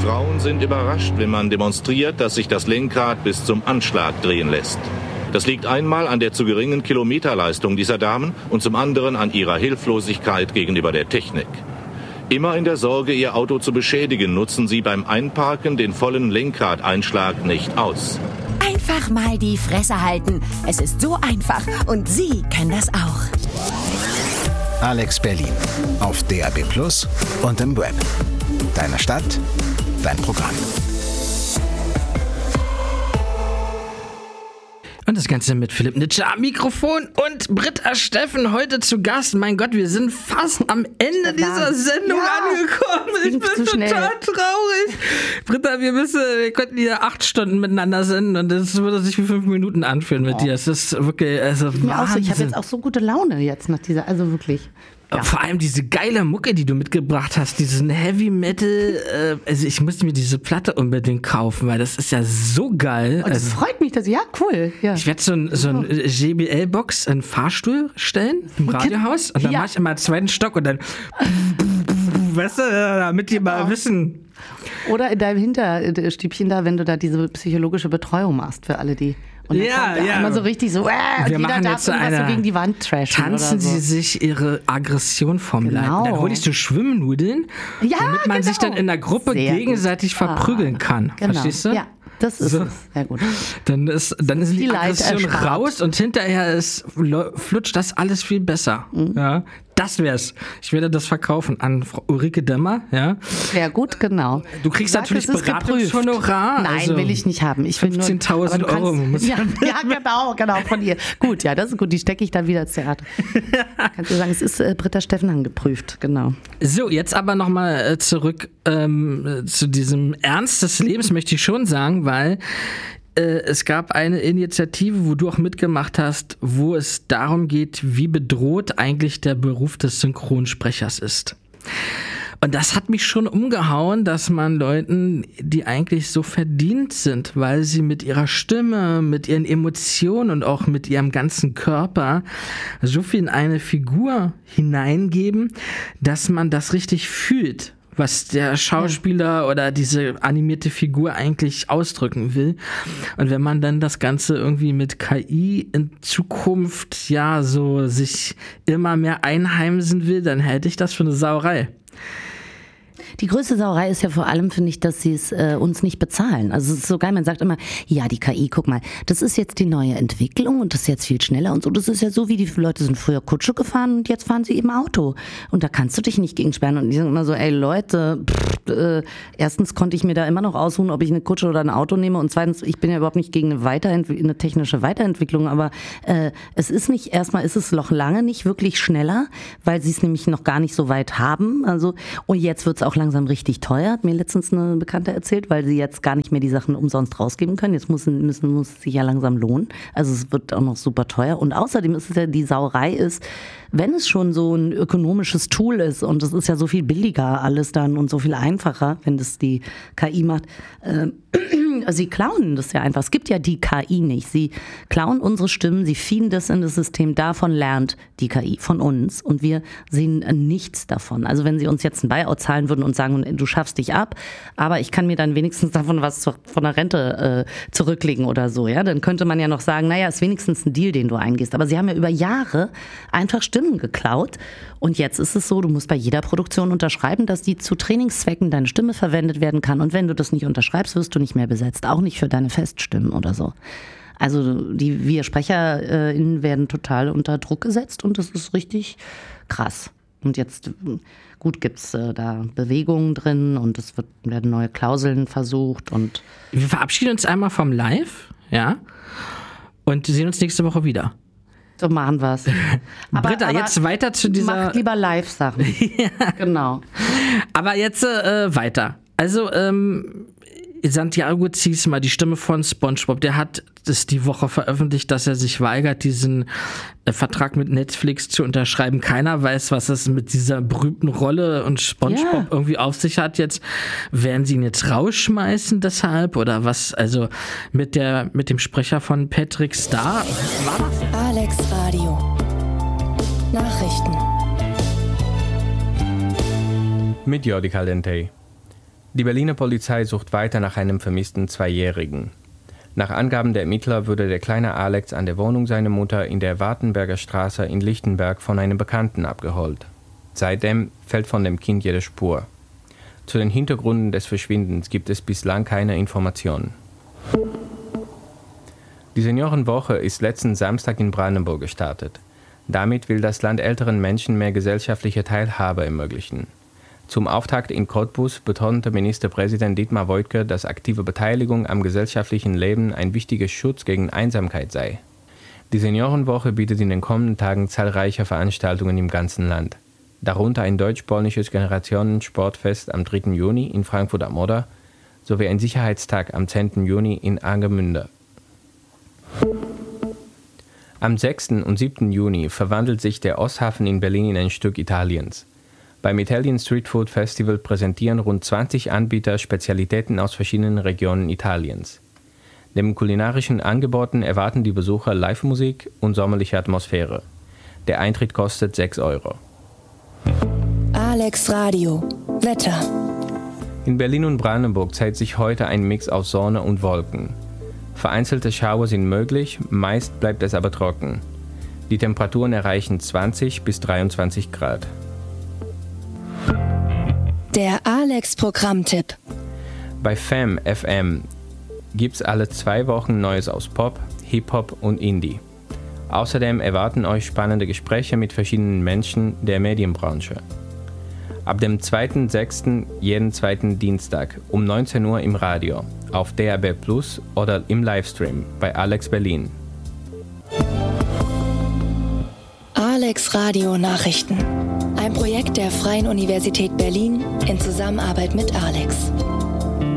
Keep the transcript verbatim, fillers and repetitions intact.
Frauen sind überrascht, wenn man demonstriert, dass sich das Lenkrad bis zum Anschlag drehen lässt. Das liegt einmal an der zu geringen Kilometerleistung dieser Damen und zum anderen an ihrer Hilflosigkeit gegenüber der Technik. Immer in der Sorge, ihr Auto zu beschädigen, nutzen sie beim Einparken den vollen Lenkradeinschlag nicht aus. Einfach mal die Fresse halten. Es ist so einfach und Sie können das auch. Alex Berlin auf D A B Plus und im Web. Deine Stadt, dein Programm. Und das Ganze mit Philipp Nitsche am Mikrofon und Britta Steffen heute zu Gast. Mein Gott, wir sind fast am Ende dieser Sendung ja, angekommen. Ich bin total schnell. traurig. Britta, wir müssen, wir könnten hier acht Stunden miteinander senden und das würde sich wie fünf Minuten anfühlen mit oh. dir. Es ist wirklich, also ich mir auch so, ich habe jetzt auch so gute Laune jetzt nach dieser, also wirklich. Ja. Vor allem diese geile Mucke, die du mitgebracht hast, diesen Heavy Metal, äh, also ich musste mir diese Platte unbedingt kaufen, weil das ist ja so geil. Und das also, freut mich, dass ja cool. Ja. Ich werde so ein, so ein J B L-Box in den Fahrstuhl stellen im Radiohaus und dann ja. mache ich immer einen zweiten Stock und dann, weißt du, damit die mal wissen. Oder in deinem Hinterstübchen da, wenn du da diese psychologische Betreuung machst für alle, die... Und dann ja, kommt ja. immer so richtig so, äh, und wir jeder machen darf jetzt so irgendwas eine, so gegen die Wand trashen tanzen oder so. sie sich ihre Aggression vom Genau. Leib. Und dann hole ich so Schwimmnudeln, ja, damit man genau. sich dann in der Gruppe Sehr gegenseitig gut. verprügeln kann. Genau. Verstehst du? Ja, das ist so. es. Sehr gut. Dann ist, dann ist die Aggression raus und hinterher ist, flutscht das alles viel besser. Mhm. Ja, das wär's. Ich werde das verkaufen an Frau Ulrike Dämmer. Ja. Sehr gut, genau. Du kriegst Sag, natürlich Beratungshonorar. Nein, also will ich nicht haben. Ich will nur fünfzehntausend Euro. Muss ja, ja, genau, genau, von ihr. Gut, ja, das ist gut. Die stecke ich dann wieder ins Theater. Kannst du sagen, es ist äh, Britta Steffen angeprüft, genau. So, jetzt aber nochmal äh, zurück ähm, zu diesem Ernst des Lebens, möchte ich schon sagen, weil äh, es gab eine Initiative, wo du auch mitgemacht hast, wo es darum geht, wie bedroht eigentlich der Beruf des Synchronsprechers ist. Und das hat mich schon umgehauen, dass man Leuten, die eigentlich so verdient sind, weil sie mit ihrer Stimme, mit ihren Emotionen und auch mit ihrem ganzen Körper so viel in eine Figur hineingeben, dass man das richtig fühlt, was der Schauspieler oder diese animierte Figur eigentlich ausdrücken will. Und wenn man dann das Ganze irgendwie mit K I in Zukunft ja so sich immer mehr einheimsen will, dann hätte ich das für eine Sauerei. Die größte Sauerei ist ja vor allem, finde ich, dass sie es äh, uns nicht bezahlen. Also es ist so geil, man sagt immer, ja, die K I, guck mal, das ist jetzt die neue Entwicklung und das ist jetzt viel schneller und so. Das ist ja so, wie die Leute sind früher Kutsche gefahren und jetzt fahren sie eben Auto. Und da kannst du dich nicht gegen sperren. Und die sagen immer so, ey Leute, pff, äh, erstens konnte ich mir da immer noch aussuchen, ob ich eine Kutsche oder ein Auto nehme und zweitens, ich bin ja überhaupt nicht gegen eine, Weiterentwi- eine technische Weiterentwicklung, aber äh, es ist nicht, erstmal ist es noch lange nicht wirklich schneller, weil sie es nämlich noch gar nicht so weit haben. Also, und jetzt wird es auch langsam richtig teuer, hat mir letztens eine Bekannte erzählt, weil sie jetzt gar nicht mehr die Sachen umsonst rausgeben können. Jetzt müssen, müssen, muss es sich ja langsam lohnen. Also es wird auch noch super teuer. Und außerdem ist es ja, die Sauerei ist, wenn es schon so ein ökonomisches Tool ist und es ist ja so viel billiger alles dann und so viel einfacher, wenn das die K I macht, äh, sie klauen das ja einfach. Es gibt ja die K I nicht. Sie klauen unsere Stimmen, sie feeden das in das System. Davon lernt die K I von uns und wir sehen nichts davon. Also wenn sie uns jetzt ein Buyout zahlen würden und sagen, du schaffst dich ab, aber ich kann mir dann wenigstens davon was von der Rente äh, zurücklegen oder so, ja, dann könnte man ja noch sagen, naja, ist wenigstens ein Deal, den du eingehst. Aber sie haben ja über Jahre einfach Stimmen geklaut und jetzt ist es so, du musst bei jeder Produktion unterschreiben, dass die zu Trainingszwecken deine Stimme verwendet werden kann und wenn du das nicht unterschreibst, wirst du nicht mehr besetzt, auch nicht für deine Feststimmen oder so. Also die wir SprecherInnen werden total unter Druck gesetzt und das ist richtig krass. Und jetzt, gut, gibt's äh, da Bewegungen drin und es wird, werden neue Klauseln versucht und wir verabschieden uns einmal vom Live, ja, und sehen uns nächste Woche wieder. So machen wir's. Britta, aber jetzt weiter zu dieser... Mach lieber Live-Sachen. Ja. Genau. Aber jetzt äh, weiter. Also, ähm, Santiago Ziesmer, die Stimme von SpongeBob, der hat das die Woche veröffentlicht, dass er sich weigert, diesen äh, Vertrag mit Netflix zu unterschreiben. Keiner weiß, was es mit dieser berühmten Rolle und SpongeBob yeah. irgendwie auf sich hat jetzt. Werden sie ihn jetzt rausschmeißen deshalb? Oder was? Also mit der mit dem Sprecher von Patrick Star. Alex Radio. Nachrichten. Mit Jordi Caldentey. Die Berliner Polizei sucht weiter nach einem vermissten Zweijährigen. Nach Angaben der Ermittler wurde der kleine Alex an der Wohnung seiner Mutter in der Wartenberger Straße in Lichtenberg von einem Bekannten abgeholt. Seitdem fällt von dem Kind jede Spur. Zu den Hintergründen des Verschwindens gibt es bislang keine Informationen. Die Seniorenwoche ist letzten Samstag in Brandenburg gestartet. Damit will das Land älteren Menschen mehr gesellschaftliche Teilhabe ermöglichen. Zum Auftakt in Cottbus betonte Ministerpräsident Dietmar Woidke, dass aktive Beteiligung am gesellschaftlichen Leben ein wichtiger Schutz gegen Einsamkeit sei. Die Seniorenwoche bietet in den kommenden Tagen zahlreiche Veranstaltungen im ganzen Land. Darunter ein deutsch-polnisches Generationensportfest am dritten Juni in Frankfurt am Oder sowie ein Sicherheitstag am zehnten Juni in Angermünde. Am sechsten und siebten Juni verwandelt sich der Osthafen in Berlin in ein Stück Italiens. Beim Italian Street Food Festival präsentieren rund zwanzig Anbieter Spezialitäten aus verschiedenen Regionen Italiens. Neben kulinarischen Angeboten erwarten die Besucher Live-Musik und sommerliche Atmosphäre. Der Eintritt kostet sechs Euro. Alex Radio. Wetter. In Berlin und Brandenburg zeigt sich heute ein Mix aus Sonne und Wolken. Vereinzelte Schauer sind möglich, meist bleibt es aber trocken. Die Temperaturen erreichen zwanzig bis dreiundzwanzig Grad. Der Alex-Programmtipp. Bei F A M F M gibt's alle zwei Wochen Neues aus Pop, Hip-Hop und Indie. Außerdem erwarten euch spannende Gespräche mit verschiedenen Menschen der Medienbranche. Ab dem zweiten sechsten jeden zweiten Dienstag um neunzehn Uhr im Radio, auf D A B plus oder im Livestream bei Alex Berlin. Alex Radio Nachrichten. Ein Projekt der Freien Universität Berlin in Zusammenarbeit mit Alex.